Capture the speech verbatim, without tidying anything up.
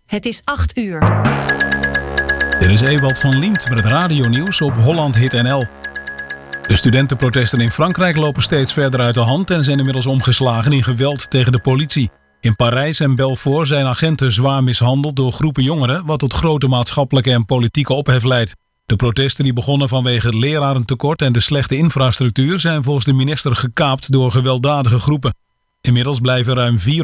Het is acht uur. Dit is Ewald van Liemt met het radionieuws op Holland Hit N L. De studentenprotesten in Frankrijk lopen steeds verder uit de hand en zijn inmiddels omgeslagen in geweld tegen de politie. In Parijs en Belfort zijn agenten zwaar mishandeld door groepen jongeren, wat tot grote maatschappelijke en politieke ophef leidt. De protesten die begonnen vanwege het lerarentekort en de slechte infrastructuur zijn volgens de minister gekaapt door gewelddadige groepen. Inmiddels blijven ruim vier